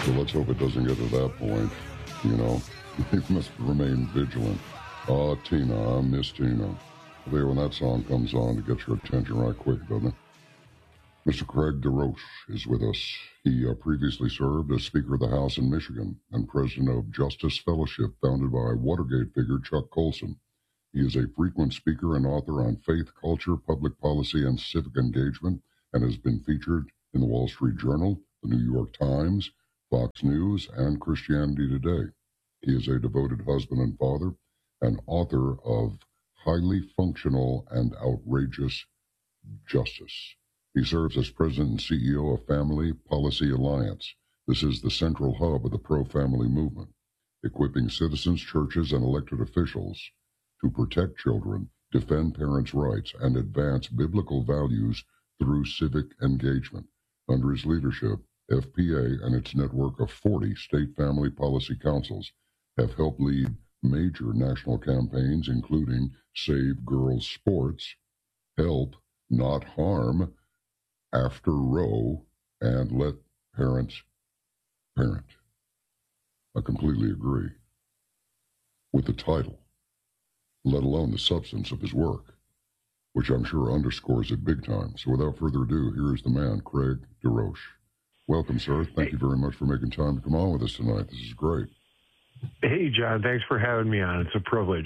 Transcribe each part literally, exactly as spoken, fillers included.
So let's hope it doesn't get to that point. You know, we must remain vigilant. Oh, Tina, I miss Tina. There, when that song comes on, it gets your attention right quick, doesn't it? Mister Craig DesRoches is with us. He uh, previously served as Speaker of the House in Michigan and President of Justice Fellowship, founded by Watergate figure Chuck Colson. He is a frequent speaker and author on faith, culture, public policy, and civic engagement, and has been featured in the Wall Street Journal, the New York Times, Fox News, and Christianity Today. He is a devoted husband and father, and author of Highly Functional and Outrageous Justice. He serves as president and C E O of Family Policy Alliance. This is the central hub of the pro-family movement, equipping citizens, churches, and elected officials to protect children, defend parents' rights, and advance biblical values through civic engagement. Under his leadership, F P A and its network of forty state family policy councils have helped lead major national campaigns, including Save Girls Sports, Help, Not Harm, After Roe, and Let Parents Parent. I completely agree with the title, let alone the substance of his work, which I'm sure underscores it big time. So without further ado, here is the man, Craig DesRoches. Welcome, sir. Thank you very much for making time to come on with us tonight. This is great. Hey, John. Thanks for having me on. It's a privilege.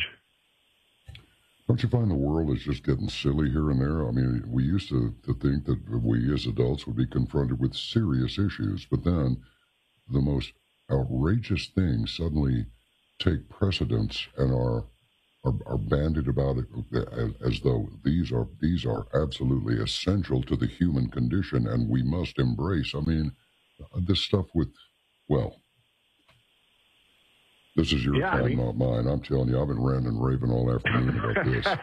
Don't you find the world is just getting silly here and there? I mean, we used to, to think that we as adults would be confronted with serious issues, but then the most outrageous things suddenly take precedence and are are, are bandied about it as, as though these are these are absolutely essential to the human condition and we must embrace. I mean, this stuff with, well, this is your yeah, time, I mean, not mine. I'm telling you, I've been ranting and raving all afternoon about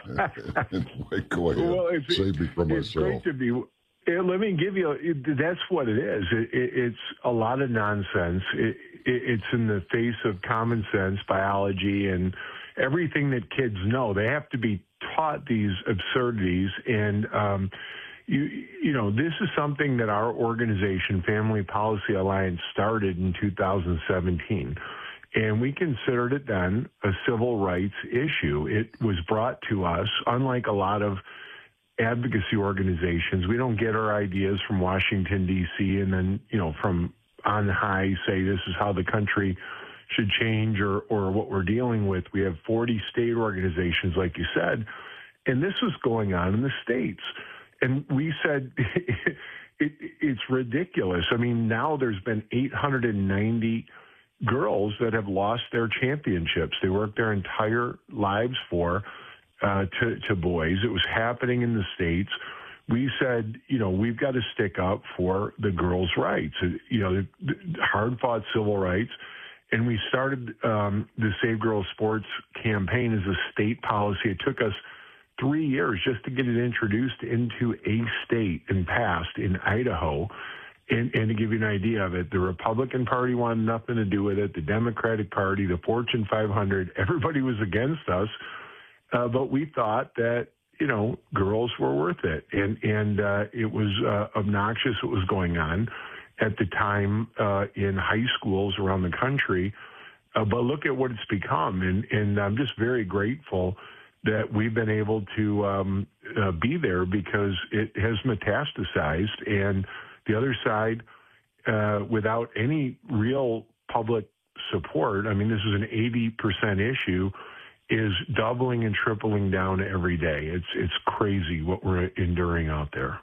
this. Wait, go ahead. Well, it's, Save me from it's myself. Great to be. Let me give you. It, that's what it is. It, it, it's a lot of nonsense. It, it, it's in the face of common sense, biology, and everything that kids know. They have to be taught these absurdities, and um, you, you know, this is something that our organization, Family Policy Alliance, started in two thousand seventeen. And we considered it then a civil rights issue. It was brought to us, unlike a lot of advocacy organizations. We don't get our ideas from Washington, D C, and then, you know, from on high say this is how the country should change or, or what we're dealing with. We have forty state organizations, like you said, and this was going on in the states. And we said it, it, it's ridiculous. I mean, now there's been eight hundred ninety girls that have lost their championships. They worked their entire lives for uh, to, to boys. It was happening in the states. We said, you know, we've got to stick up for the girls' rights, you know, the, the hard-fought civil rights. And we started um, the Save Girls Sports campaign as a state policy. It took us three years just to get it introduced into a state and passed in Idaho. And, and to give you an idea of it, the Republican Party wanted nothing to do with it. The Democratic Party, the Fortune five hundred, everybody was against us. Uh, but we thought that, you know, girls were worth it. And, and uh, it was uh, obnoxious what was going on at the time uh, in high schools around the country. Uh, but look at what it's become. And, and I'm just very grateful that we've been able to um, uh, be there because it has metastasized. And the other side, uh, without any real public support, I mean, this is an eighty percent issue, is doubling and tripling down every day. It's it's crazy what we're enduring out there.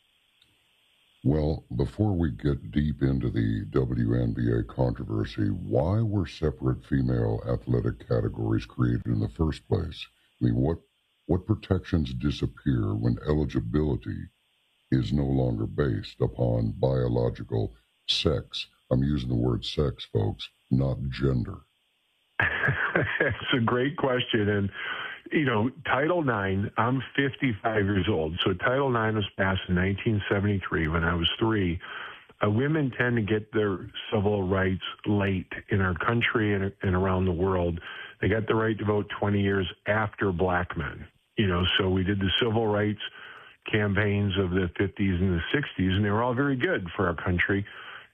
Well, before we get deep into the W N B A controversy, why were separate female athletic categories created in the first place? I mean, what what protections disappear when eligibility is no longer based upon biological sex? I'm using the word sex, folks, not gender. It's a great question. And, you know, Title nine, I'm fifty-five years old. So Title nine was passed in nineteen seventy-three when I was three. Uh, women tend to get their civil rights late in our country and, and around the world. They got the right to vote twenty years after black men. You know, so we did the civil rights campaigns of the fifties and the sixties, and they were all very good for our country.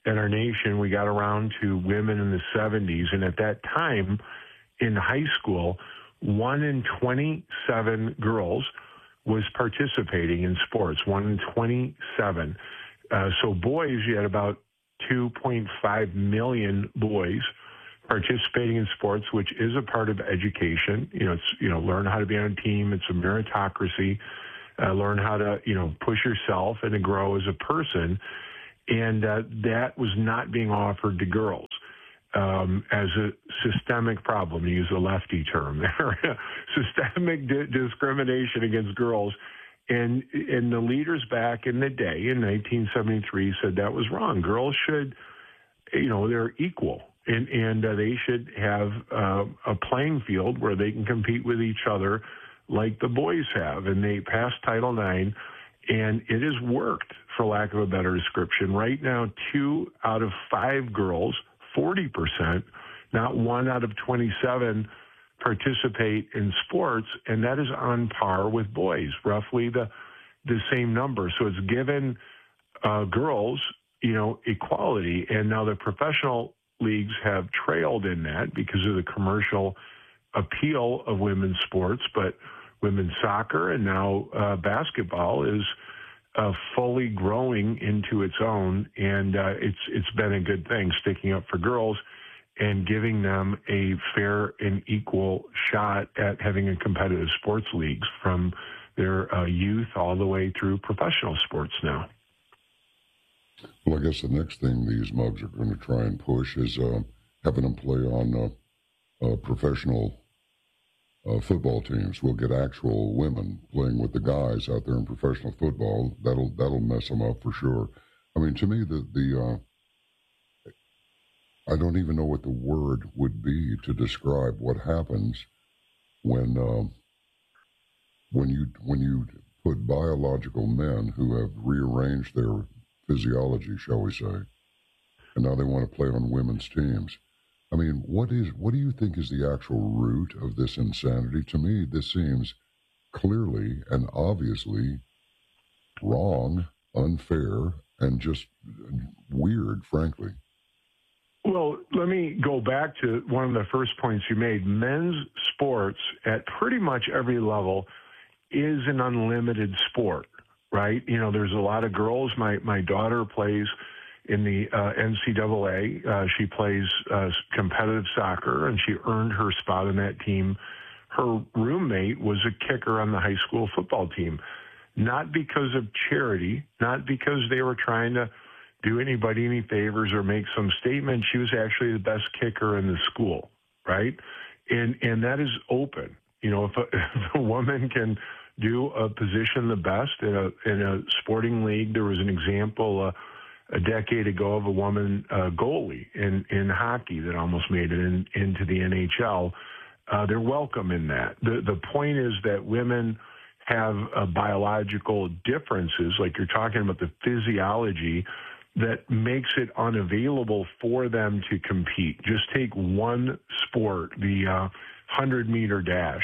in our nation. We got around to women in the seventies, and at that time in high school, one in twenty-seven girls was participating in sports, one in twenty-seven. Uh, so boys, you had about two point five million boys participating in sports, which is a part of education. You know, it's, you know, learn how to be on a team. It's a meritocracy. Uh, learn how to, you know, push yourself and to grow as a person. And uh, that was not being offered to girls um, as a systemic problem, to use a lefty term there, systemic di- discrimination against girls. And, and the leaders back in the day in nineteen seventy-three said that was wrong. Girls should, you know, they're equal. And, and uh, they should have uh, a playing field where they can compete with each other like the boys have. And they passed Title nine, and it has worked, for lack of a better description. Right now, two out of five girls, forty percent, not one out of twenty-seven, participate in sports, and that is on par with boys, roughly the the same number. So it's given uh, girls, you know, equality. And now the professional leagues have trailed in that because of the commercial appeal of women's sports, but women's soccer and now uh, basketball is uh, fully growing into its own, and uh, it's it's been a good thing, sticking up for girls and giving them a fair and equal shot at having a competitive sports leagues from their uh, youth all the way through professional sports now. Well, I guess the next thing these mugs are going to try and push is uh, having them play on uh, uh, professional uh, football teams. We'll get actual women playing with the guys out there in professional football. That'll that'll mess them up for sure. I mean, to me, the the uh, I don't even know what the word would be to describe what happens when uh, when you when you put biological men who have rearranged their physiology, shall we say, and now they want to play on women's teams. I mean, what is what do you think is the actual root of this insanity? To me, this seems clearly and obviously wrong, unfair, and just weird, frankly. Well, let me go back to one of the first points you made. Men's sports at pretty much every level is an unlimited sport. Right? You know, there's a lot of girls. My my daughter plays in the uh, N C double A. Uh, she plays uh, competitive soccer, and she earned her spot on that team. Her roommate was a kicker on the high school football team, not because of charity, not because they were trying to do anybody any favors or make some statement. She was actually the best kicker in the school, right? And and that is open. You know, if a, if a woman can do a position the best in a in a sporting league. There was an example uh, a decade ago of a woman uh, goalie in, in hockey that almost made it in, into the N H L. Uh, they're welcome in that. The the point is that women have uh, biological differences, like you're talking about the physiology, that makes it unavailable for them to compete. Just take one sport, the uh, hundred-meter dash.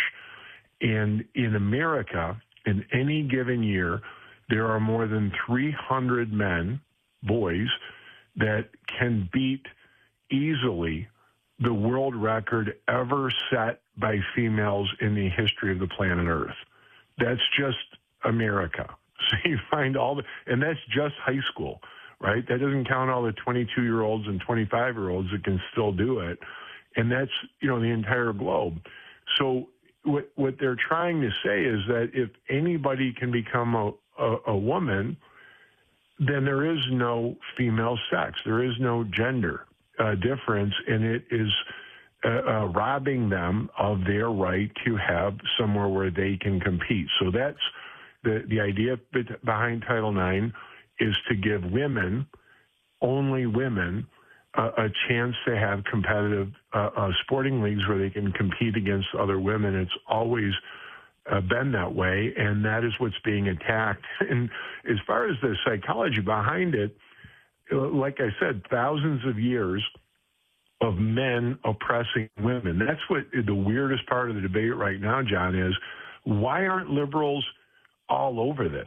And in America, in any given year, there are more than three hundred men, boys, that can beat easily the world record ever set by females in the history of the planet Earth. That's just America. So you find all the, and that's just high school, right? That doesn't count all the twenty-two-year-olds and twenty-five-year-olds that can still do it. And that's, you know, the entire globe. So What, what they're trying to say is that if anybody can become a, a, a woman, then there is no female sex. There is no gender uh, difference, and it is uh, uh, robbing them of their right to have somewhere where they can compete. So that's the, the idea behind Title nine, is to give women, only women, A, a chance to have competitive uh, uh, sporting leagues where they can compete against other women. It's always uh, been that way, and that is what's being attacked. And as far as the psychology behind it, like I said, thousands of years of men oppressing women. That's what the weirdest part of the debate right now, John, is why aren't liberals all over this?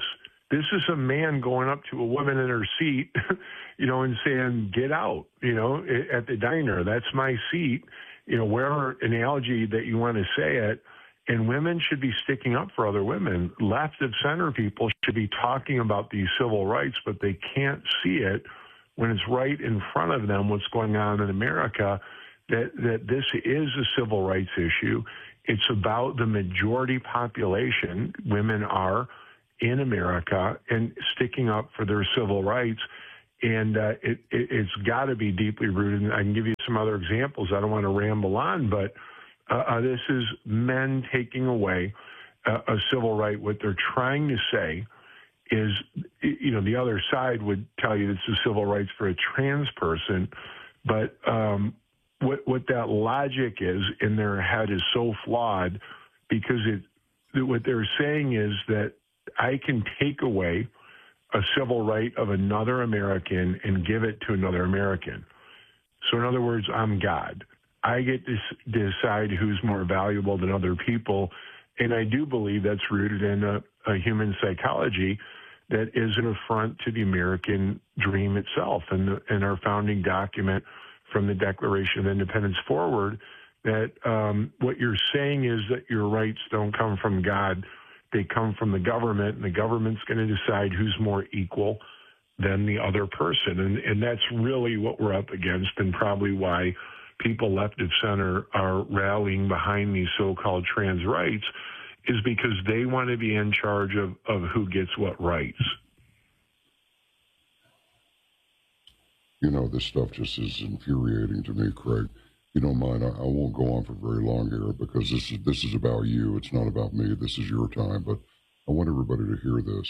This is a man going up to a woman in her seat, you know, and saying, get out, you know, at the diner. That's my seat, you know, wherever analogy that you want to say it. And women should be sticking up for other women. Left of center people should be talking about these civil rights, but they can't see it when it's right in front of them what's going on in America, that, that this is a civil rights issue. It's about the majority population, women are, in America, and sticking up for their civil rights. And uh, it, it, it's got to be deeply rooted. And I can give you some other examples. I don't want to ramble on, but uh, uh, this is men taking away uh, a civil right. What they're trying to say is, you know, the other side would tell you this is civil rights for a trans person, but um, what what that logic is in their head is so flawed, because it what they're saying is that I can take away a civil right of another American and give it to another American. So in other words, I'm God. I get to decide who's more valuable than other people. And I do believe that's rooted in a, a human psychology that is an affront to the American dream itself. And, the, and our founding document from the Declaration of Independence forward, that um, what you're saying is that your rights don't come from God. They come from the government, and the government's going to decide who's more equal than the other person. And, and that's really what we're up against, and probably why people left of center are rallying behind these so-called trans rights, is because they want to be in charge of, of who gets what rights. You know, this stuff just is infuriating to me, Craig. You don't mind, I, I won't go on for very long here, because this is this is about you. It's not about me. This is your time, but I want everybody to hear this.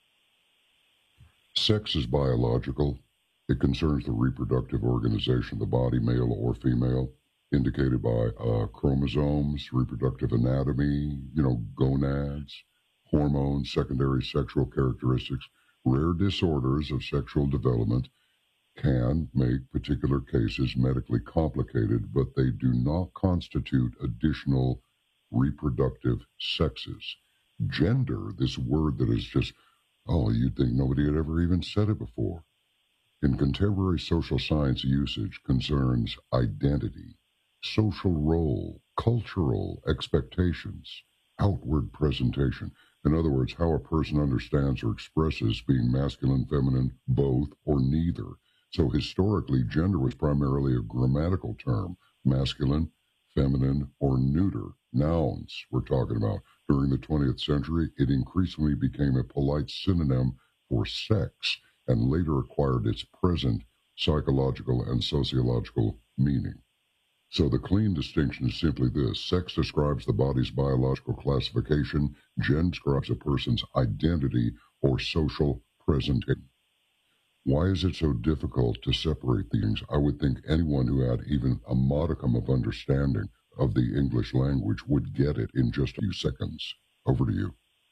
Sex is biological. It concerns the reproductive organization of the body, male or female, indicated by uh, chromosomes, reproductive anatomy, you know, gonads, hormones, secondary sexual characteristics. Rare disorders of sexual development can make particular cases medically complicated, but they do not constitute additional reproductive sexes. Gender, this word that is just, oh, you'd think nobody had ever even said it before, in contemporary social science usage concerns identity, social role, cultural expectations, outward presentation. In other words, how a person understands or expresses being masculine, feminine, both, or neither. So historically, gender was primarily a grammatical term, masculine, feminine, or neuter. Nouns we're talking about. During the twentieth century, it increasingly became a polite synonym for sex, and later acquired its present psychological and sociological meaning. So the clean distinction is simply this: sex describes the body's biological classification, gender describes a person's identity or social presentation. Why is it so difficult to separate these? I would think anyone who had even a modicum of understanding of the English language would get it in just a few seconds. Over to you.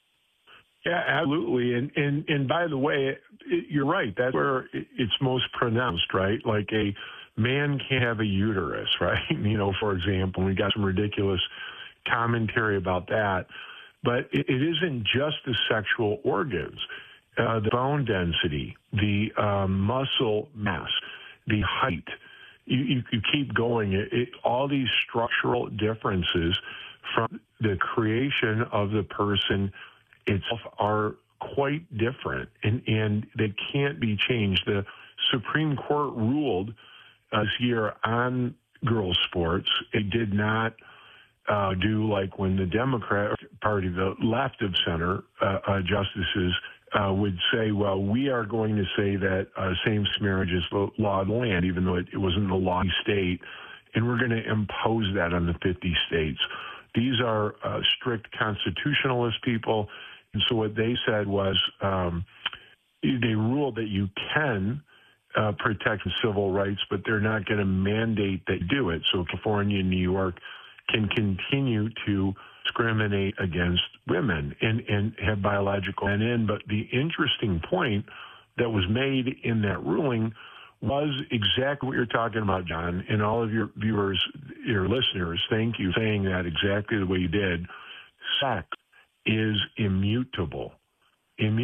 Yeah, absolutely. And and and by the way, it, it, you're right. That's where it, it's most pronounced, right? Like a man can't have a uterus, right? You know, for example, we got some ridiculous commentary about that. But it, it isn't just the sexual organs. Uh, the bone density, the um, muscle mass, the height. You, you, you keep going. It, it, all these structural differences from the creation of the person itself are quite different, and, and they can't be changed. The Supreme Court ruled uh, this year on girls' sports. It did not uh, do like when the Democrat Party, the left of center uh, uh, justices, Uh, would say, well, we are going to say that uh, same-sex marriage is the law of the land, even though it, it wasn't the law of the state, and we're going to impose that on the fifty states. These are uh, strict constitutionalist people, and so what they said was um, they ruled that you can uh, protect civil rights, but they're not going to mandate that you do it. So California and New York can continue to discriminate against women and, and have biological men in. But the interesting point that was made in that ruling was exactly what you're talking about, John, and all of your viewers, your listeners, thank you for saying that exactly the way you did. Sex is immutable. Immutable.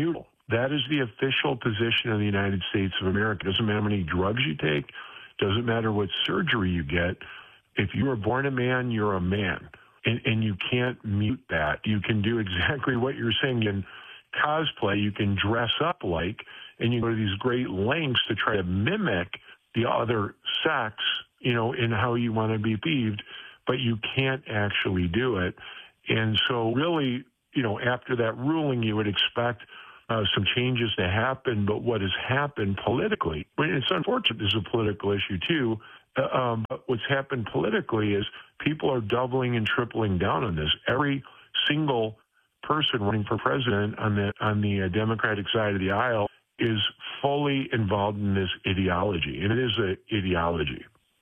That is the official position of the United States of America. Doesn't matter how many drugs you take. Doesn't matter what surgery you get. If you were born a man, you're a man. And, and you can't mute that. You can do exactly what you're saying in cosplay. You can dress up like, and you go to these great lengths to try to mimic the other sex, you know, in how you want to be perceived, but you can't actually do it. And so really, you know, after that ruling, you would expect uh, some changes to happen. But what has happened politically, I mean, it's unfortunate this is a political issue too, uh, um, but what's happened politically is people are doubling and tripling down on this. Every single person running for president on the, on the uh, Democratic side of the aisle is fully involved in this ideology, and it is an ideology.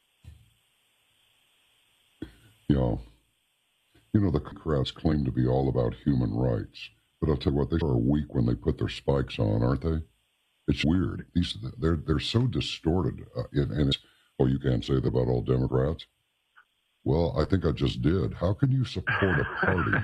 Yeah. You know, the Democrats claim to be all about human rights, but I'll tell you what, they are weak when they put their spikes on, aren't they? It's weird. These they're they're so distorted, uh, and, and it's, oh, you can't say that about all Democrats. Well, I think I just did. How can you support a party?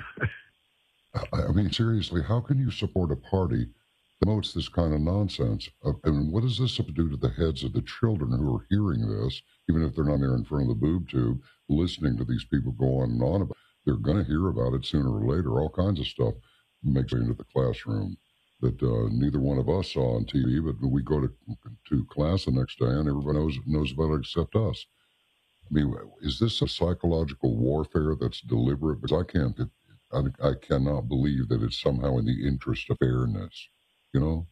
I, I mean, seriously, how can you support a party that promotes this kind of nonsense? Uh, and what does this have to do to the heads of the children who are hearing this, even if they're not there in front of the boob tube, listening to these people go on and on about it? They're going to hear about it sooner or later. All kinds of stuff makes it into the classroom that uh, neither one of us saw on T V, but we go to to class the next day and everybody knows knows about it except us. I mean, is this a psychological warfare that's deliberate? Because I can't, I, I cannot believe that it's somehow in the interest of fairness, you know?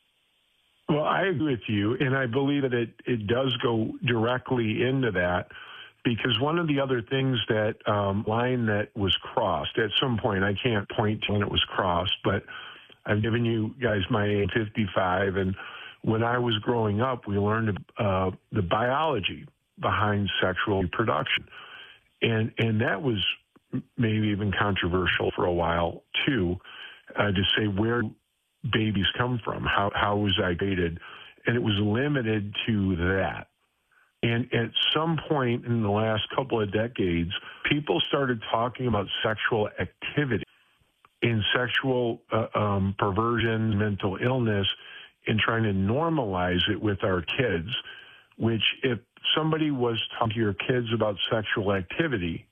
Well, I agree with you, and I believe that it, it does go directly into that. Because one of the other things that um, line that was crossed at some point, I can't point to when it was crossed, but I've given you guys my age, fifty-five, and when I was growing up, we learned uh, the biology behind sexual reproduction, and and that was maybe even controversial for a while too, uh, to say where babies come from, how how was I created, and it was limited to that. And at some point in the last couple of decades, people started talking about sexual activity and sexual uh, um, perversion, mental illness, and trying to normalize it with our kids, which if somebody was talking to your kids about sexual activity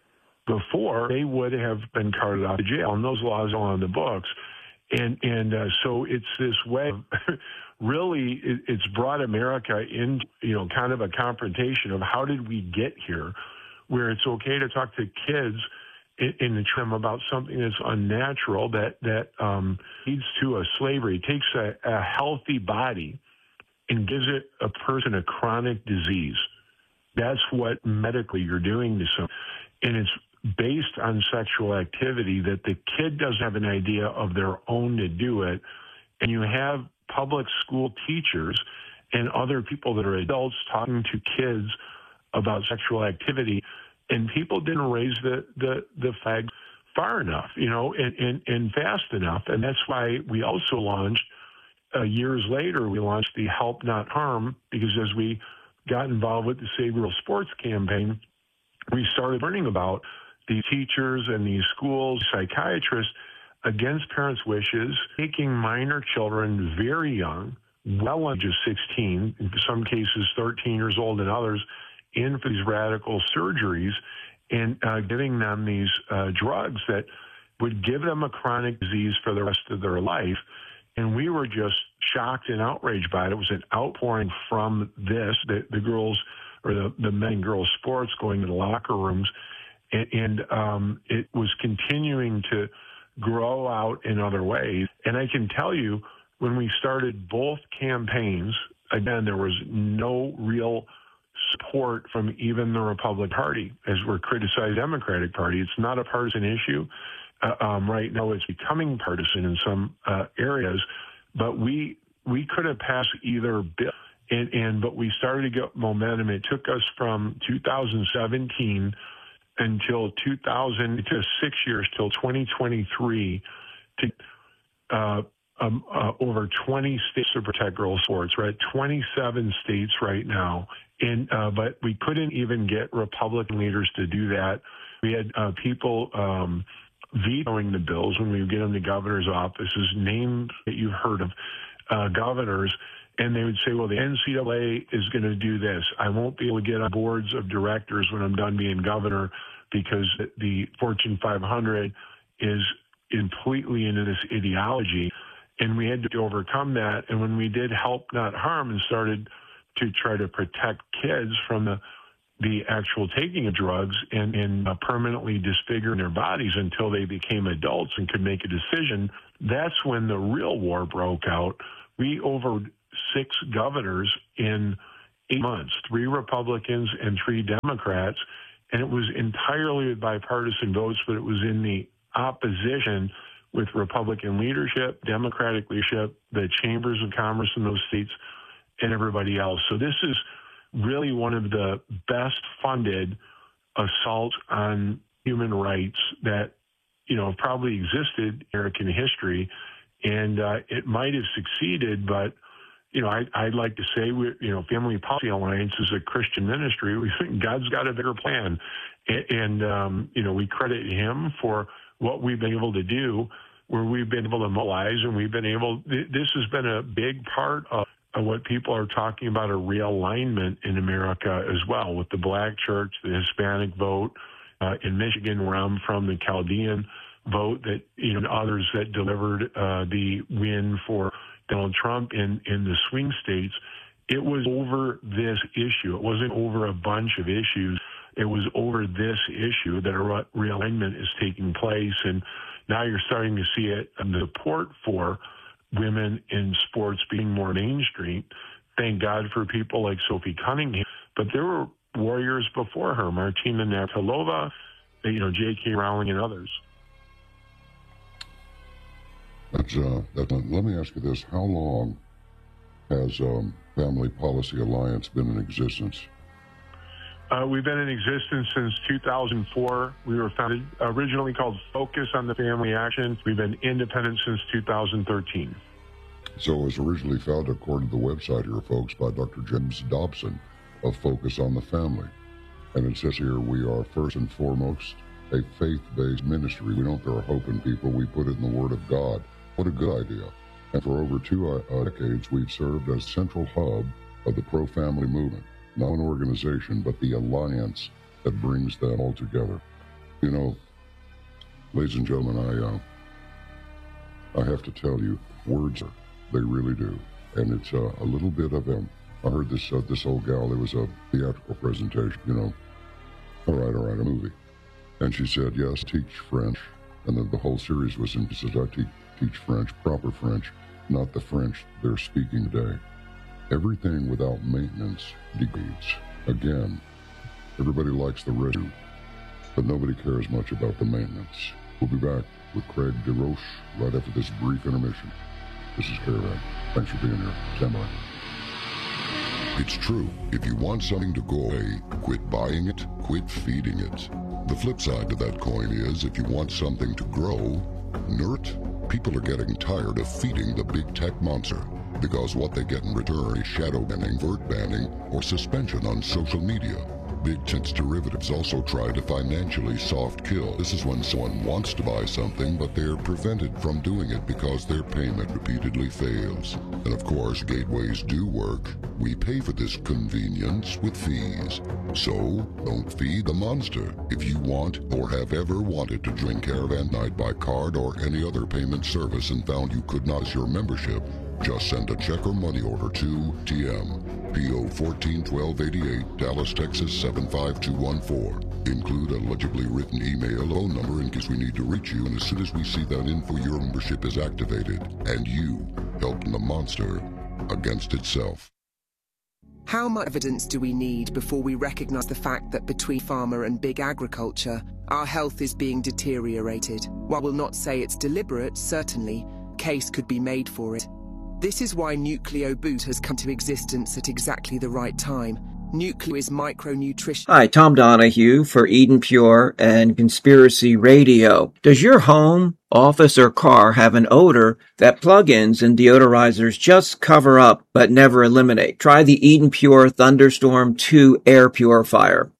before, they would have been carted off to jail. And those laws are on the books. And, and uh, so it's this way of really, it, it's brought America in, you know, kind of a confrontation of how did we get here, where it's okay to talk to kids in, in the trim about something that's unnatural, that that um, leads to a slavery. It takes a, a healthy body and gives it a person a chronic disease. That's what medically you're doing to some, and it's based on sexual activity that the kid doesn't have an idea of their own to do it, and you have public school teachers and other people that are adults talking to kids about sexual activity, and people didn't raise the, the, the flag far enough, you know, and, and, and fast enough. And that's why we also launched, uh, years later, we launched the Help Not Harm, because as we got involved with the Save Real Sports campaign, we started learning about these teachers and these schools, psychiatrists, against parents' wishes, taking minor children very young, well under sixteen, in some cases thirteen years old and others, in for these radical surgeries and uh, giving them these uh, drugs that would give them a chronic disease for the rest of their life. And we were just shocked and outraged by it. It was an outpouring from this, the, the girls or the, the men and girls sports going to the locker rooms. And, and um, it was continuing to grow out in other ways. And I can tell you, when we started both campaigns, again, there was no real support from even the Republican Party as we're criticized Democratic Party. It's not a partisan issue. Uh, um, right now it's becoming partisan in some uh, areas, but we we could have passed either bill. And, and but we started to get momentum. It took us from two thousand seventeen until two thousand, it took six years till twenty twenty-three to uh, um, uh, over twenty states to protect girls' sports. We're at twenty-seven states right now, and uh, but we couldn't even get Republican leaders to do that. We had uh, people um, vetoing the bills when we get them to governor's offices, names that you've heard of, uh, governors, and they would say, well, the N C double A is going to do this. I won't be able to get on boards of directors when I'm done being governor because the Fortune five hundred is completely into this ideology. And we had to overcome that. And when we did help, not harm, and started to try to protect kids from the the actual taking of drugs and, and uh, permanently disfiguring their bodies until they became adults and could make a decision, that's when the real war broke out. We over six governors in eight months, three Republicans and three Democrats, and it was entirely with bipartisan votes, but it was in the opposition with Republican leadership, Democratic leadership, the chambers of commerce in those states, and everybody else. So this is really one of the best funded assaults on human rights that, you know, probably existed in American history. And uh, it might have succeeded, but, you know, I, I'd like to say, we, you know, Family Policy Alliance is a Christian ministry. We think God's got a bigger plan. And, and um, you know, we credit him for what we've been able to do, where we've been able to mobilize, and we've been able, this has been a big part of of what people are talking about, a realignment in America as well, with the black church, the Hispanic vote. Uh, in Michigan, where I'm from, the Chaldean vote that, you know, and others that delivered uh, the win for Donald Trump in, in the swing states. It was over this issue. It wasn't over a bunch of issues. It was over this issue that a re- realignment is taking place. And now you're starting to see it, and the support for women in sports being more mainstream. Thank God for people like Sophie Cunningham. But there were warriors before her, Martina Navratilova, you know, J K. Rowling, and others. That's, uh, that's, uh, let me ask you this. How long has um, Family Policy Alliance been in existence? Uh, we've been in existence since two thousand four. We were founded, originally called Focus on the Family Action. We've been independent since two thousand thirteen. So it was originally founded, according to the website here, folks, by Doctor James Dobson of Focus on the Family. And it says here, we are first and foremost a faith-based ministry. We don't throw hope in people. We put it in the Word of God. What a good idea. And for over two uh, decades, we've served as central hub of the pro-family movement. Not an organization, but the alliance that brings them all together. You know, ladies and gentlemen, I uh, I have to tell you, words are, they really do. And it's uh, a little bit of them. I heard this uh, this old gal, it was a theatrical presentation, you know, all right, all right, a movie. And she said, yes, teach French. And then the whole series was in, she says, I te- teach French, proper French, not the French they're speaking today. Everything without maintenance degrades. Again, everybody likes the rescue, but nobody cares much about the maintenance. We'll be back with Craig DeRoche right after this brief intermission. This is Caravan. Thanks for being here. Stand by. It's true. If you want something to go away, quit buying it, quit feeding it. The flip side to that coin is, if you want something to grow, nurt. People are getting tired of feeding the big tech monster, because what they get in return is shadow banning, vert banning, or suspension on social media. Big tech's derivatives also try to financially soft kill. This is when someone wants to buy something, but they're prevented from doing it because their payment repeatedly fails. And of course, gateways do work. We pay for this convenience with fees. So, don't feed the monster. If you want or have ever wanted to drink Caravan Night by card or any other payment service and found you could not as your membership, just send a check or money order to T M, P O fourteen twelve eighty-eight, Dallas, Texas seven five two one four. Include a legibly written email, phone number in case we need to reach you, and as soon as we see that info, your membership is activated, and you helping the monster against itself. How much evidence do we need before we recognize the fact that between farmer and big agriculture, our health is being deteriorated? While we'll not say it's deliberate, certainly, case could be made for it. This is why NucleoBoost has come to existence at exactly the right time. Nucleo is micronutrition. Hi, Tom Donahue for Eden Pure and Conspiracy Radio. Does your home, office, or car have an odor that plug-ins and deodorizers just cover up but never eliminate? Try the Eden Pure Thunderstorm two air purifier.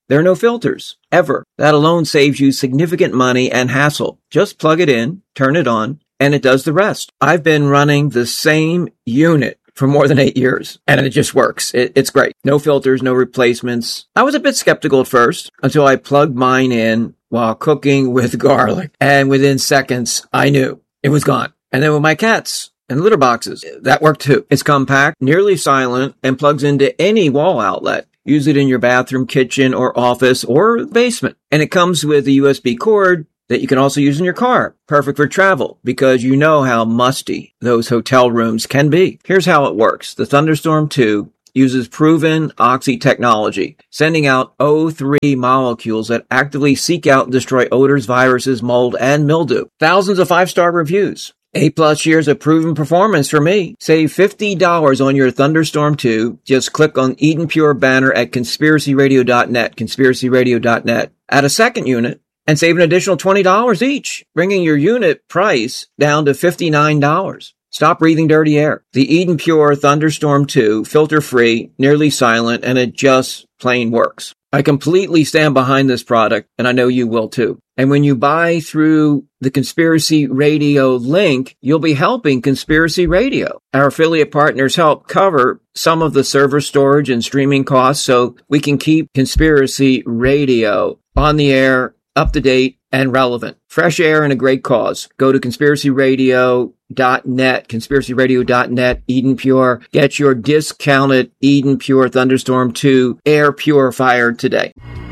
There are no filters, ever. That alone saves you significant money and hassle. Just plug it in, turn it on, and it does the rest. I've been running the same unit for more than eight years, and it just works. It, it's great. No filters, no replacements. I was a bit skeptical at first until I plugged mine in while cooking with garlic, and within seconds, I knew it was gone. And then with my cats and litter boxes, that worked too. It's compact, nearly silent, and plugs into any wall outlet. Use it in your bathroom, kitchen, or office, or basement. And it comes with a U S B cord that you can also use in your car. Perfect for travel, because you know how musty those hotel rooms can be. Here's how it works. The Thunderstorm two uses proven Oxy technology, sending out O three molecules that actively seek out and destroy odors, viruses, mold, and mildew. Thousands of five-star reviews. Eight plus years of proven performance for me. Save fifty dollars on your Thunderstorm two. Just click on Eden Pure banner at conspiracy radio dot net, conspiracy radio dot net. Add a second unit and save an additional twenty dollars each, bringing your unit price down to fifty-nine dollars. Stop breathing dirty air. The Eden Pure Thunderstorm two, filter-free, nearly silent, and it just plain works. I completely stand behind this product, and I know you will too. And when you buy through the Conspiracy Radio link, you'll be helping Conspiracy Radio. Our affiliate partners help cover some of the server storage and streaming costs so we can keep Conspiracy Radio on the air, up to date, and relevant. Fresh air and a great cause. Go to conspiracy radio dot net, conspiracy radio dot net, Eden Pure. Get your discounted Eden Pure Thunderstorm two air purifier today.